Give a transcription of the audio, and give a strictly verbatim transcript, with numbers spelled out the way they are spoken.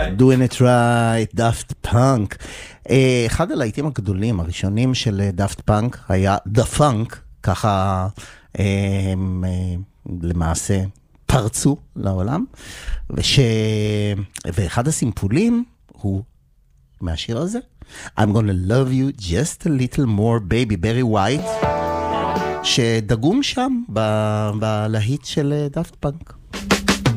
Doing it right, דאפט פאנק. אחד הלהיטים הגדולים, הראשונים של דאפט פאנק, היה The Funk, ככה הם למעשה פרצו לעולם, וש... ואחד הסימפולים הוא מהשיר הזה, I'm gonna love you just a little more baby, Barry White, שדגום שם ב... בלהיט של דאפט פאנק.